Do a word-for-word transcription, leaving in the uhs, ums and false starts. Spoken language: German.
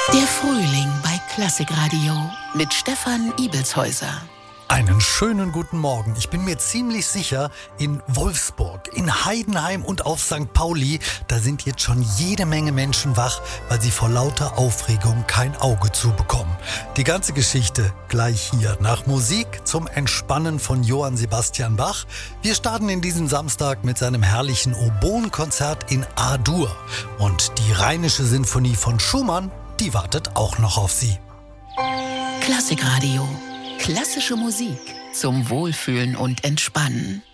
Der Frühling bei Klassikradio mit Stefan Ibelshäuser. Einen schönen guten Morgen. Ich bin mir ziemlich sicher, in Wolfsburg, in Heidenheim und auf Sankt Pauli, da sind jetzt schon jede Menge Menschen wach, weil sie vor lauter Aufregung kein Auge zubekommen. Die ganze Geschichte gleich hier. Nach Musik zum Entspannen von Johann Sebastian Bach. Wir starten in diesem Samstag mit seinem herrlichen Oboenkonzert in A-Dur. Und die Rheinische Sinfonie von Schumann, die wartet auch noch auf Sie. Klassikradio. Klassische Musik zum Wohlfühlen und Entspannen.